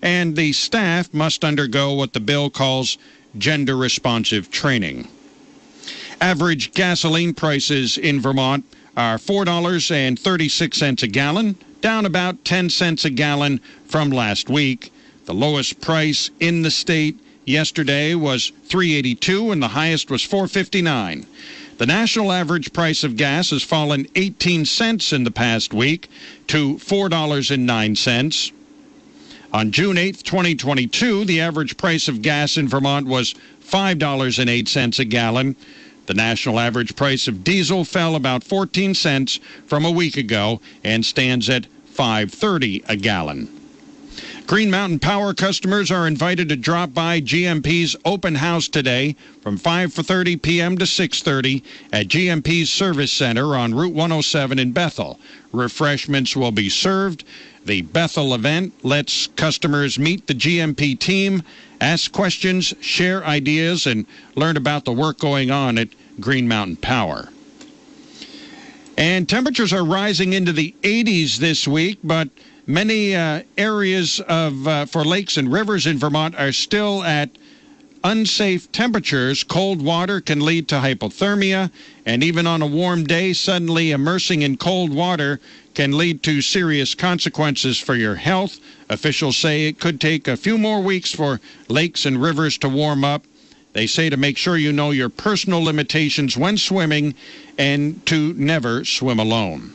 and the staff must undergo what the bill calls gender-responsive training. Average gasoline prices in Vermont are $4.36 a gallon, down about 10 cents a gallon from last week. The lowest price in the state yesterday was $3.82, and the highest was $4.59. The national average price of gas has fallen 18 cents in the past week to $4.09. On June 8, 2022, the average price of gas in Vermont was $5.08 a gallon. The national average price of diesel fell about 14 cents from a week ago and stands at $5.30 a gallon. Green Mountain Power customers are invited to drop by GMP's open house today from 5:30 p.m. to 6:30 at GMP's Service Center on Route 107 in Bethel. Refreshments will be served. The Bethel event lets customers meet the GMP team, ask questions, share ideas, and learn about the work going on at Green Mountain Power. And temperatures are rising into the 80s this week, but many areas for lakes and rivers in Vermont are still at unsafe temperatures. Cold water can lead to hypothermia, and even on a warm day, suddenly immersing in cold water can lead to serious consequences for your health. Officials say it could take a few more weeks for lakes and rivers to warm up. They say to make sure you know your personal limitations when swimming and to never swim alone.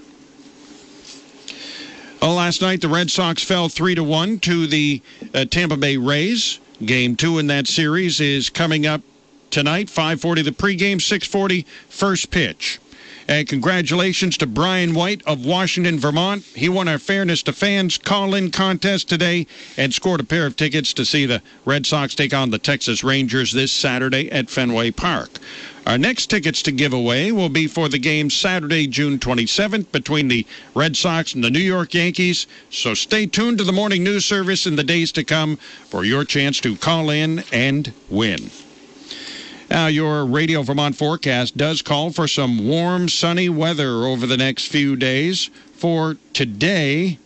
Last night, the Red Sox fell 3-1 to the Tampa Bay Rays. Game 2 in that series is coming up tonight, 5:40 the pregame, 6:40 first pitch. And congratulations to Brian White of Washington, Vermont. He won our Fairness to Fans call-in contest today and scored a pair of tickets to see the Red Sox take on the Texas Rangers this Saturday at Fenway Park. Our next tickets to give away will be for the game Saturday, June 27th, between the Red Sox and the New York Yankees. So stay tuned to the morning news service in the days to come for your chance to call in and win. Now, your Radio Vermont forecast does call for some warm, sunny weather over the next few days. For today,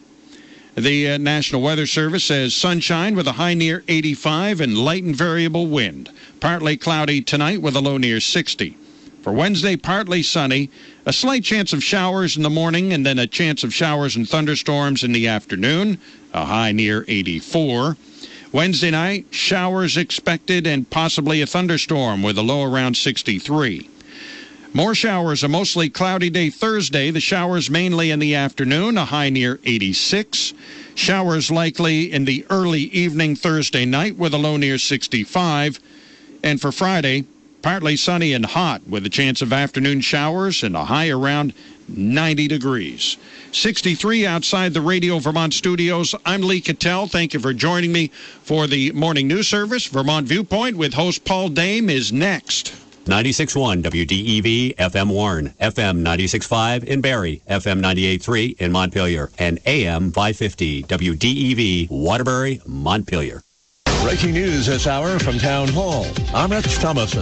the National Weather Service says sunshine with a high near 85 and light and variable wind. Partly cloudy tonight with a low near 60. For Wednesday, partly sunny, a slight chance of showers in the morning and then a chance of showers and thunderstorms in the afternoon, a high near 84. Wednesday night, showers expected and possibly a thunderstorm with a low around 63. More showers, a mostly cloudy day Thursday. The showers mainly in the afternoon, a high near 86. Showers likely in the early evening Thursday night with a low near 65. And for Friday, partly sunny and hot with a chance of afternoon showers and a high around 90 degrees. 63 outside the Radio Vermont studios. I'm Lee Cattell. Thank you for joining me for the morning news service. Vermont Viewpoint with host Paul Dame is next. 96.1 WDEV FM Warren, FM 96.5 in Barrie, FM 98.3 in Montpelier, and AM 550 WDEV Waterbury, Montpelier. Breaking news this hour from Town Hall. I'm Rich Thomason.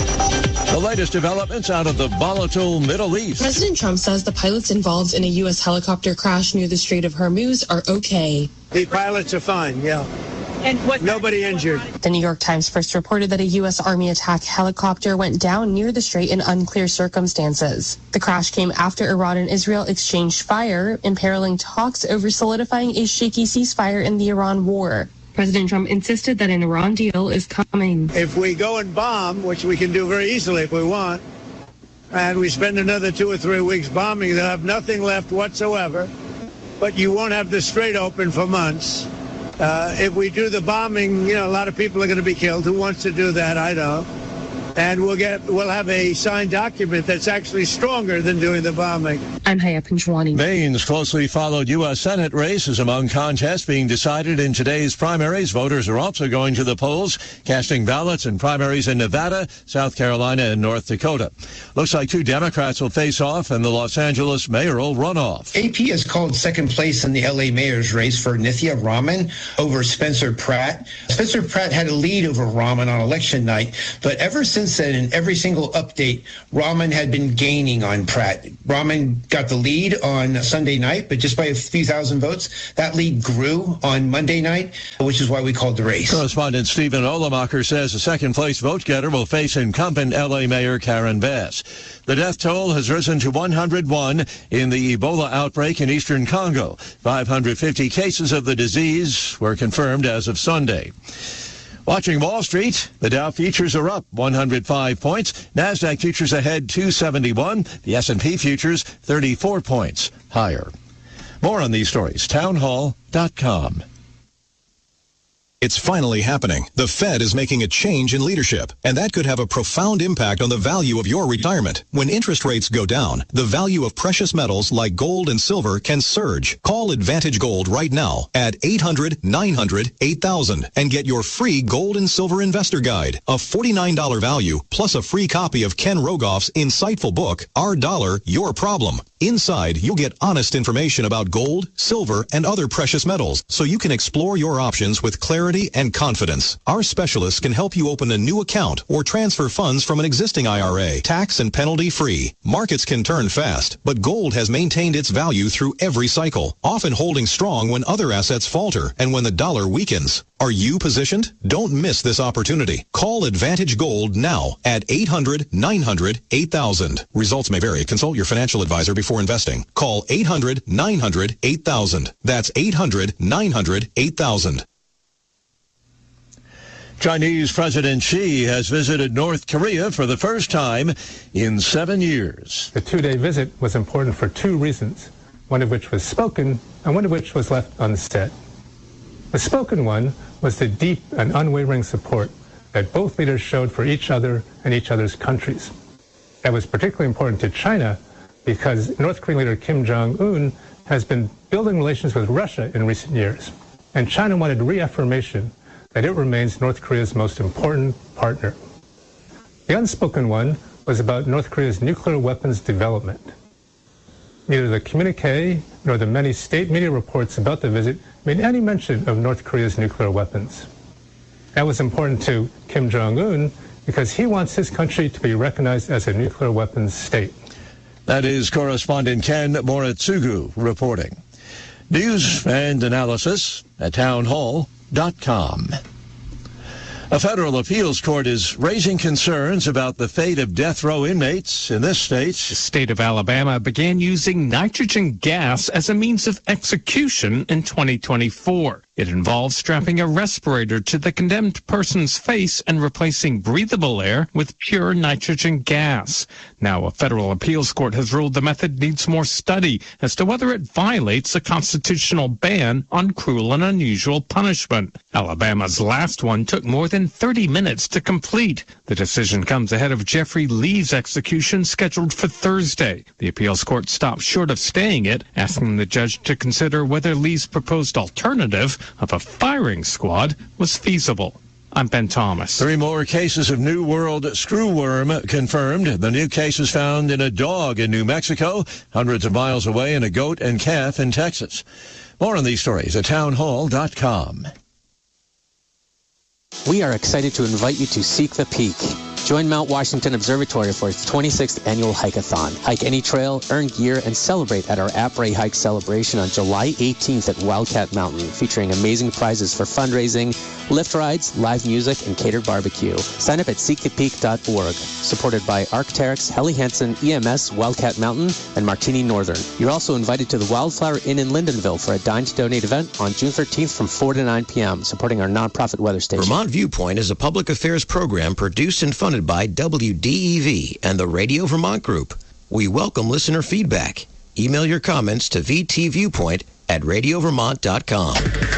The latest developments out of the volatile Middle East. President Trump says the pilots involved in a U.S. helicopter crash near the Strait of Hormuz are okay. The pilots are fine, yeah. And nobody injured. The New York Times first reported that a U.S. Army attack helicopter went down near the strait in unclear circumstances. The crash came after Iran and Israel exchanged fire, imperiling talks over solidifying a shaky ceasefire in the Iran war. President Trump insisted that an Iran deal is coming. If we go and bomb, which we can do very easily if we want, and we spend another 2 or 3 weeks bombing, they'll have nothing left whatsoever, but you won't have the strait open for months. If we do the bombing, a lot of people are going to be killed. Who wants to do that? I don't. And we'll have a signed document that's actually stronger than doing the bombing. I'm Haya Panchwani. Maine's closely followed U.S. Senate race is among contests being decided in today's primaries. Voters are also going to the polls, casting ballots in primaries in Nevada, South Carolina, and North Dakota. Looks like 2 Democrats will face off in the Los Angeles mayoral runoff. AP has called second place in the L.A. mayor's race for Nithya Raman over Spencer Pratt. Spencer Pratt had a lead over Raman on election night, but ever since since then, in every single update, Rahman had been gaining on Pratt. Rahman got the lead on Sunday night, but just by a few thousand votes. That lead grew on Monday night, which is why we called the race. Correspondent Stephen Olemacher says the second-place vote-getter will face incumbent L.A. Mayor Karen Bass. The death toll has risen to 101 in the Ebola outbreak in eastern Congo. 550 cases of the disease were confirmed as of Sunday. Watching Wall Street, the Dow futures are up 105 points. NASDAQ futures ahead 271. The S&P futures 34 points higher. More on these stories, townhall.com. It's finally happening. The Fed is making a change in leadership, and that could have a profound impact on the value of your retirement. When interest rates go down, the value of precious metals like gold and silver can surge. Call Advantage Gold right now at 800-900-8000 and get your free gold and silver investor guide, a $49 value, plus a free copy of Ken Rogoff's insightful book, Our Dollar, Your Problem. Inside, you'll get honest information about gold, silver, and other precious metals, so you can explore your options with clarity and confidence. Our specialists can help you open a new account or transfer funds from an existing IRA, tax and penalty free. Markets can turn fast, but gold has maintained its value through every cycle, often holding strong when other assets falter and when the dollar weakens. Are you positioned? Don't miss this opportunity. Call Advantage Gold now at 800-900-8000. Results may vary. Consult your financial advisor before investing. Call 800-900-8000. That's 800-900-8000. Chinese President Xi has visited North Korea for the first time in 7 years. The two-day visit was important for two reasons, one of which was spoken and one of which was left unsaid. The spoken one was the deep and unwavering support that both leaders showed for each other and each other's countries. That was particularly important to China because North Korean leader Kim Jong-un has been building relations with Russia in recent years, and China wanted reaffirmation that it remains North Korea's most important partner. The unspoken one was about North Korea's nuclear weapons development. Neither the communique nor the many state media reports about the visit made any mention of North Korea's nuclear weapons. That was important to Kim Jong-un because he wants his country to be recognized as a nuclear weapons state. That is correspondent Ken Moritsugu reporting. News and analysis at townhall.com. A federal appeals court is raising concerns about the fate of death row inmates in this state. The state of Alabama began using nitrogen gas as a means of execution in 2024. It involves strapping a respirator to the condemned person's face and replacing breathable air with pure nitrogen gas. Now, a federal appeals court has ruled the method needs more study as to whether it violates a constitutional ban on cruel and unusual punishment. Alabama's last one took more than 30 minutes to complete. The decision comes ahead of Jeffrey Lee's execution scheduled for Thursday. The appeals court stopped short of staying it, asking the judge to consider whether Lee's proposed alternative of a firing squad was feasible. I'm Ben Thomas. 3 more cases of New World screwworm confirmed. The new case is found in a dog in New Mexico, hundreds of miles away in a goat and calf in Texas. More on these stories at townhall.com. We are excited to invite you to Seek the Peak. Join Mount Washington Observatory for its 26th annual hike-a-thon. Hike any trail, earn gear, and celebrate at our Après Hike celebration on July 18th at Wildcat Mountain, featuring amazing prizes for fundraising, lift rides, live music, and catered barbecue. Sign up at seekthepeak.org. Supported by Arc'teryx, Helly Hansen, EMS, Wildcat Mountain, and Martini Northern. You're also invited to the Wildflower Inn in Lyndonville for a Dine to Donate event on June 13th from 4 to 9 p.m., supporting our nonprofit weather station. Vermont Viewpoint is a public affairs program produced and funded by WDEV and the Radio Vermont Group. We welcome listener feedback. Email your comments to vtviewpoint@radiovermont.com.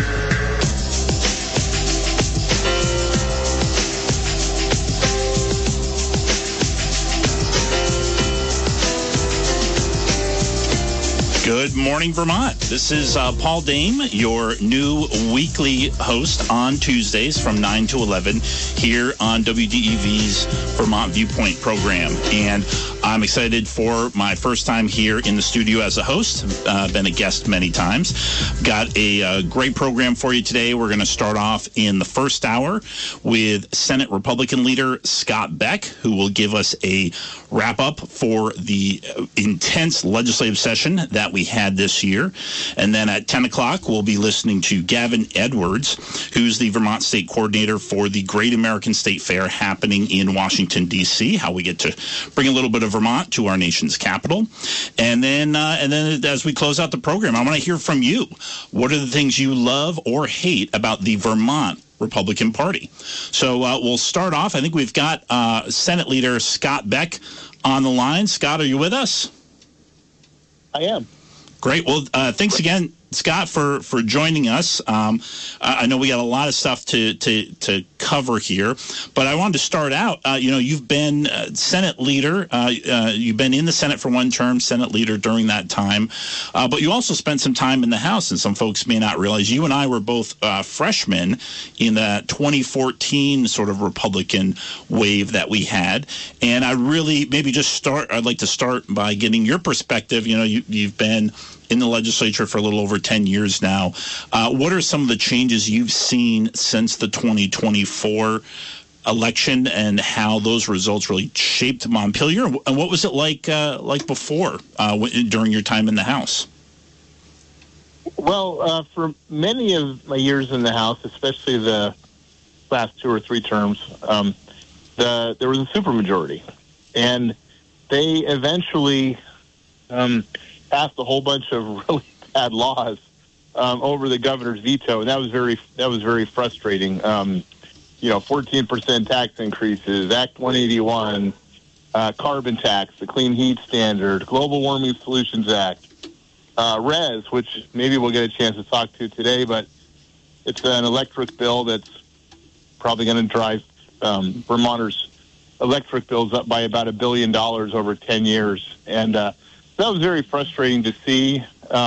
Good morning, Vermont. This is Paul Dame, your new weekly host on Tuesdays from 9 to 11 here on WDEV's Vermont Viewpoint program. And I'm excited for my first time here in the studio as a host. Been a guest many times. Got a great program for you today. We're going to start off in the first hour with Senate Republican leader Scott Beck, who will give us a wrap-up for the intense legislative session that we had this year. And then at 10 o'clock, we'll be listening to Gavin Edwards, who's the Vermont State Coordinator for the Great American State Fair happening in Washington, D.C., how we get to bring a little bit of Vermont to our nation's capital. And then as we close out the program, I want to hear from you. What are the things you love or hate about the Vermont Republican Party? So we'll start off. I think we've got Senate Leader Scott Beck on the line. Scott, are you with us? I am. Great. Well, thanks again, Scott, for joining us. I know we got a lot of stuff to cover here, but I wanted to start out. You've been Senate leader. You've been in the Senate for one term, Senate leader during that time, but you also spent some time in the House, and some folks may not realize you and I were both freshmen in the 2014 sort of Republican wave that we had. And I'd like to start by getting your perspective. You've been in the legislature for a little over 10 years now. What are some of the changes you've seen since the 2024 election and how those results really shaped Montpelier? And what was it like before, during your time in the House? Well, for many of my years in the House, especially the last 2 or 3 terms, there was a supermajority. And they eventually passed a whole bunch of really bad laws over the governor's veto, and that was very frustrating. 14% tax increases, Act 181, carbon tax, the Clean Heat Standard, Global Warming Solutions Act, RES, which maybe we'll get a chance to talk to today, but it's an electric bill that's probably going to drive Vermonters' electric bills up by about $1 billion over 10 years, and that was very frustrating to see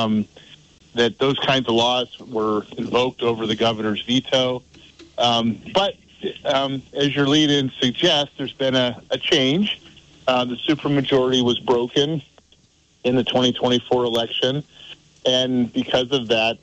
that those kinds of laws were invoked over the governor's veto. But as your lead-in suggests, there's been a change. The supermajority was broken in the 2024 election, and because of that,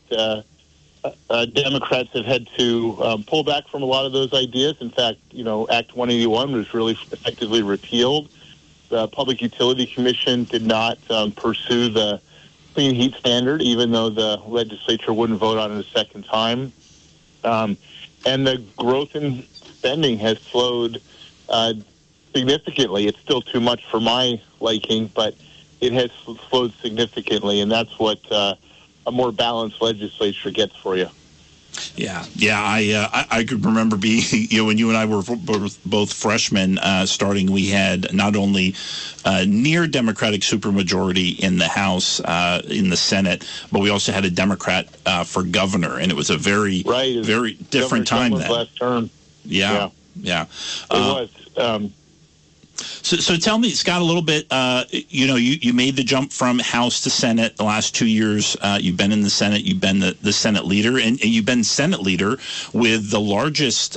Democrats have had to pull back from a lot of those ideas. In fact, Act 181 was really effectively repealed. The Public Utility Commission did not pursue the Clean Heat Standard, even though the legislature wouldn't vote on it a second time. And the growth in spending has slowed significantly. It's still too much for my liking, but it has slowed significantly, and that's what a more balanced legislature gets for you. Yeah. I could remember being, when you and I were both freshmen starting, we had not only near Democratic supermajority in the House, in the Senate, but we also had a Democrat for governor, and it was a very different time then. Last term. Yeah. It was. So tell me, Scott, a little bit, you made the jump from House to Senate the last 2 years. You've been in the Senate. You've been the Senate leader, and you've been Senate leader with the largest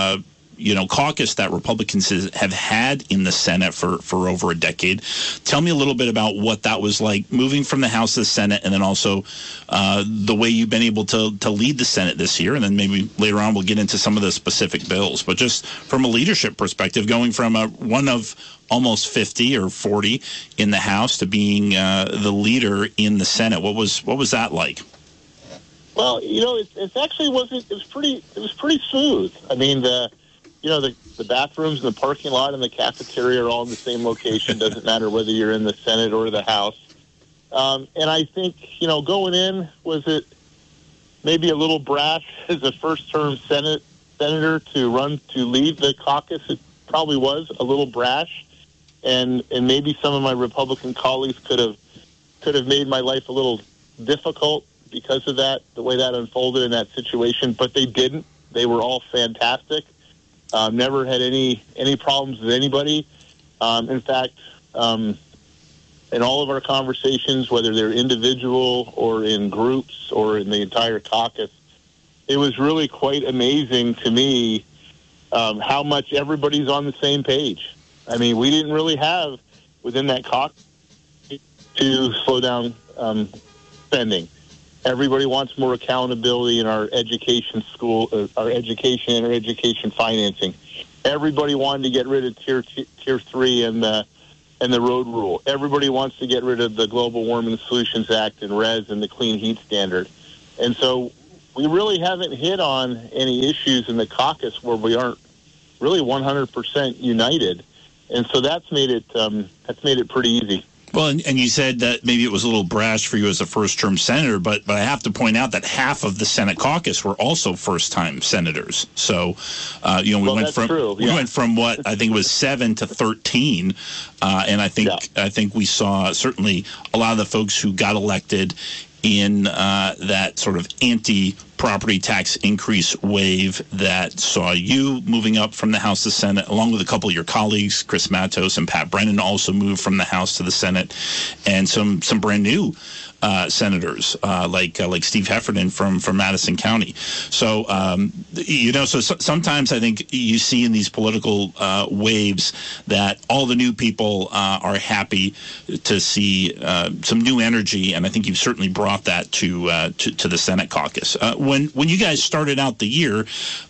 caucus that Republicans have had in the Senate for over a decade. Tell me a little bit about what that was like, moving from the House to the Senate, and then also the way you've been able to lead the Senate this year, and then maybe later on we'll get into some of the specific bills. But just from a leadership perspective, going from one of almost 50 or 40 in the House to being the leader in the Senate, what was that like? Well, it actually wasn't. It was pretty smooth. I mean, the bathrooms and the parking lot and the cafeteria are all in the same location. Doesn't matter whether you're in the Senate or the House. And I think, going in, was it maybe a little brash as a first-term senator to lead the caucus? It probably was a little brash. And maybe some of my Republican colleagues could have made my life a little difficult because of that, the way that unfolded in that situation. But they didn't. They were all fantastic. Never had any problems with anybody. In fact, in all of our conversations, whether they're individual or in groups or in the entire caucus, it was really quite amazing to me how much everybody's on the same page. I mean, we didn't really have within that caucus to slow down spending. Everybody wants more accountability in our education and our education financing. Everybody wanted to get rid of tier 3 and the road rule. Everybody wants to get rid of the Global Warming Solutions Act and RES and the Clean Heat Standard. And so we really haven't hit on any issues in the caucus where we aren't really 100% united. And so that's made it pretty easy. Well, and you said that maybe it was a little brash for you as a first-term senator, but I have to point out that half of the Senate caucus were also first-time senators. So, we went from what I think was 7 to 13, and I think we saw certainly a lot of the folks who got elected in that sort of anti-property tax increase wave that saw you moving up from the House to the Senate, along with a couple of your colleagues, Chris Matos and Pat Brennan, also moved from the House to the Senate, and some brand new senators like Steve Heffernan from Madison County. So sometimes I think you see in these political waves that all the new people are happy to see some new energy, and I think you've certainly brought that to the Senate caucus. When you guys started out the year,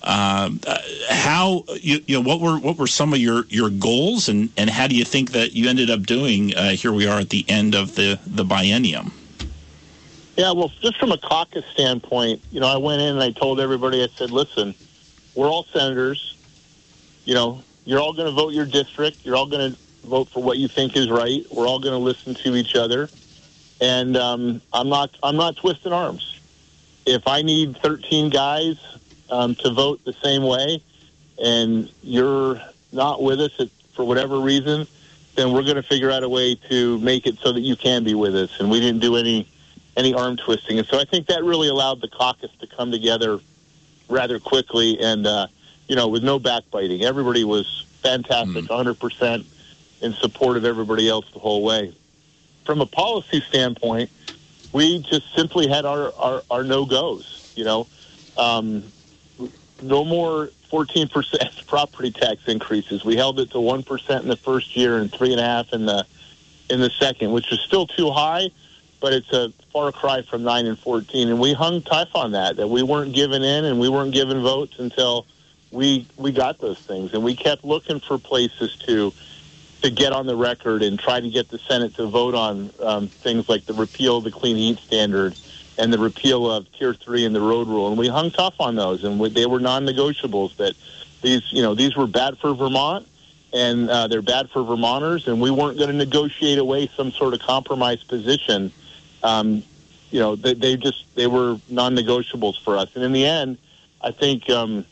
what were some of your goals, and how do you think that you ended up doing? Here we are at the end of the biennium. Yeah, well, just from a caucus standpoint, I went in and I told everybody, I said, listen, we're all senators. You're all going to vote your district. You're all going to vote for what you think is right. We're all going to listen to each other. And I'm not twisting arms. If I need 13 guys to vote the same way and you're not with us for whatever reason, then we're going to figure out a way to make it so that you can be with us. And we didn't do any arm twisting. And so I think that really allowed the caucus to come together rather quickly and, with no backbiting. Everybody was fantastic, 100% in support of everybody else the whole way. From a policy standpoint, we just simply had our no-goes, No more 14% property tax increases. We held it to 1% in the first year and 3.5% in the second, which is still too high, but it's a far cry from 9 and 14. And we hung tough on that we weren't giving in and we weren't giving votes until we got those things. And we kept looking for places to get on the record and try to get the Senate to vote on things like the repeal of the Clean Heat Standard and the repeal of Tier 3 and the road rule. And we hung tough on those, and they were non-negotiables, that these were bad for Vermont, and they're bad for Vermonters, and we weren't going to negotiate away some sort of compromise position. They were non-negotiables for us. And in the end, I think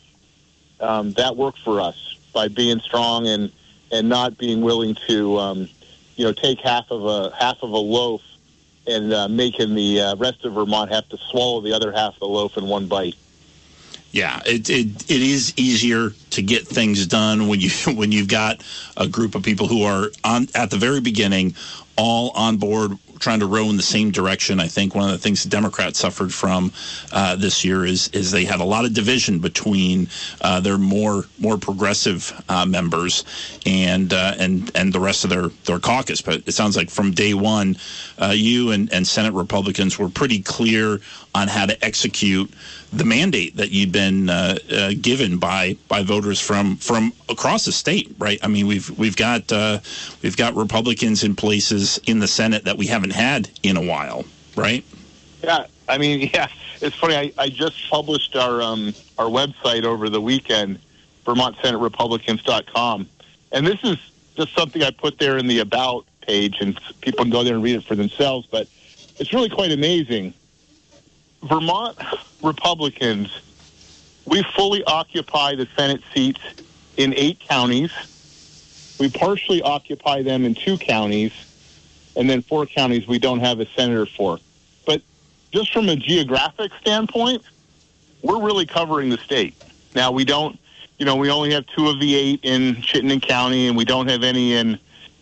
that worked for us by being strong and not being willing to, take half of a loaf and making the rest of Vermont have to swallow the other half of the loaf in one bite. Yeah, it is easier to get things done when you've got a group of people who are at the very beginning, all on board, trying to row in the same direction. I think one of the things the Democrats suffered from this year is they had a lot of division between their more progressive members and the rest of their caucus. But it sounds like from day one, you and Senate Republicans were pretty clear on how to execute the mandate that you've been given by voters from across the state, right? I mean, we've got Republicans in places in the Senate that we haven't had in a while, right? Yeah, I mean, yeah, it's funny. I just published our website over the weekend, VermontSenateRepublicans.com, and this is just something I put there in the About page, and people can go there and read it for themselves. But it's really quite amazing. Vermont Republicans, we fully occupy the Senate seats in 8 counties. We partially occupy them in 2 counties, and then 4 counties we don't have a senator for. But just from a geographic standpoint, we're really covering the state. Now, we don't, we only have 2 of the 8 in Chittenden County, and we don't have any in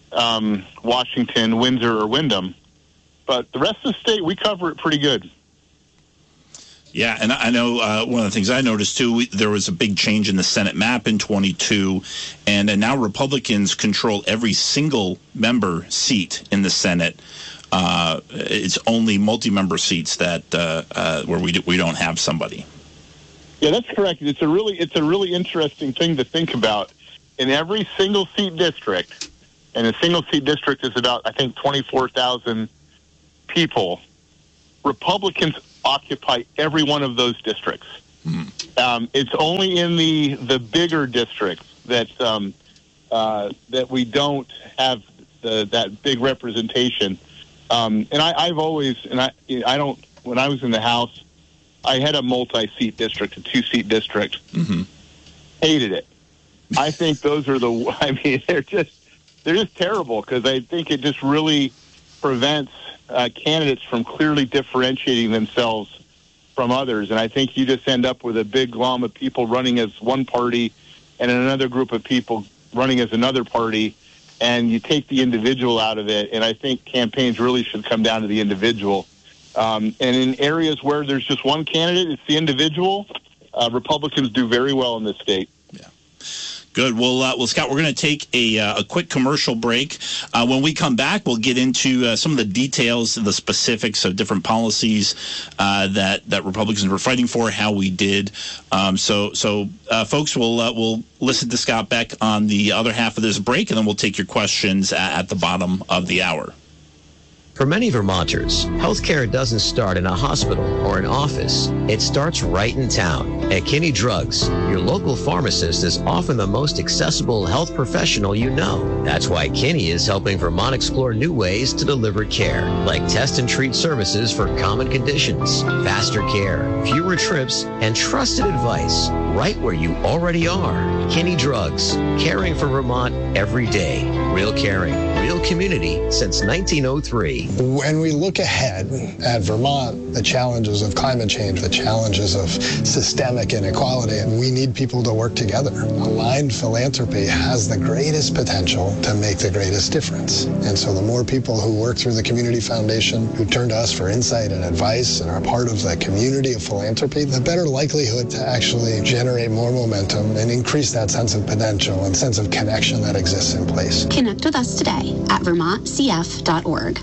Washington, Windsor, or Windham. But the rest of the state, we cover it pretty good. Yeah, and I know one of the things I noticed, too, there was a big change in the Senate map in 22, and now Republicans control every single member seat in the Senate. It's only multi-member seats that where we don't have somebody. Yeah, that's correct. It's a really interesting thing to think about. In every single seat district, and a single seat district is about, I think, 24,000 people, Republicans occupy every one of those districts. It's only in the bigger districts that that we don't have that big representation. And I've always, and I don't. When I was in the House, I had a multi-seat district, a 2-seat district. Hated it. I think those are they're just terrible, because I think it just really prevents candidates from clearly differentiating themselves from others. And I think you just end up with a big glom of people running as one party and another group of people running as another party, and you take the individual out of it. And I think campaigns really should come down to the individual. And in areas where there's just one candidate, it's the individual. Republicans do very well in this state. Good. Well, Scott, we're going to take a quick commercial break. When we come back, we'll get into some of the details, the specifics of different policies that Republicans were fighting for, how we did. So folks, we'll listen to Scott Beck on the other half of this break, and then we'll take your questions at the bottom of the hour. For many Vermonters, healthcare doesn't start in a hospital or an office. It starts right in town. At Kinney Drugs, your local pharmacist is often the most accessible health professional you know. That's why Kinney is helping Vermont explore new ways to deliver care, like test and treat services for common conditions, faster care, fewer trips, and trusted advice right where you already are. Kinney Drugs, caring for Vermont every day. Real caring, real community since 1903. When we look ahead at Vermont, the challenges of climate change, the challenges of systemic inequality, we need people to work together. Aligned philanthropy has the greatest potential to make the greatest difference. And so the more people who work through the Community Foundation, who turn to us for insight and advice and are part of the community of philanthropy, the better likelihood to actually generate more momentum and increase that sense of potential and sense of connection that exists in place. Connect with us today at vermontcf.org.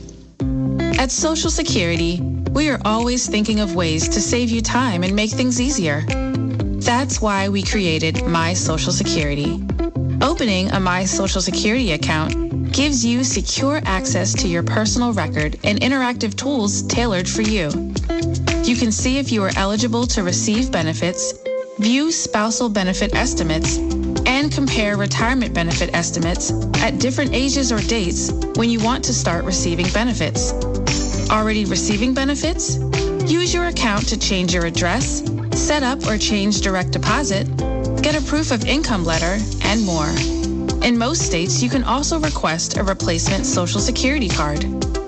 At Social Security, we are always thinking of ways to save you time and make things easier. That's why we created My Social Security. Opening a My Social Security account gives you secure access to your personal record and interactive tools tailored for you. You can see if you are eligible to receive benefits, view spousal benefit estimates, and compare retirement benefit estimates at different ages or dates when you want to start receiving benefits. Already receiving benefits? Use your account to change your address, set up or change direct deposit, get a proof of income letter, and more. In most states, you can also request a replacement Social Security card.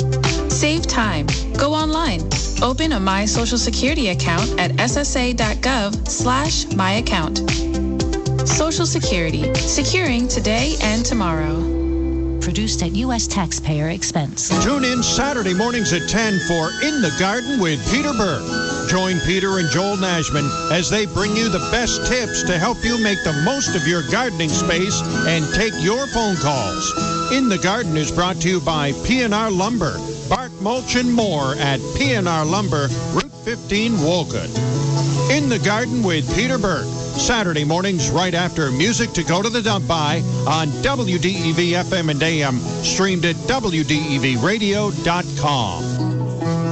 Save time. Go online. Open a My Social Security account at ssa.gov/myaccount. Social Security, securing today and tomorrow. Produced at U.S. taxpayer expense. Tune in Saturday mornings at 10 for In the Garden with Peter Burke. Join Peter and Joel Nashman as they bring you the best tips to help you make the most of your gardening space and take your phone calls. In the Garden is brought to you by P&R Lumber. Bark, mulch, and more at P&R Lumber, Route 15, Wolcott. In the Garden with Peter Burke. Saturday mornings right after Music to Go to the Dump By on WDEV FM and AM, streamed at WDEVradio.com.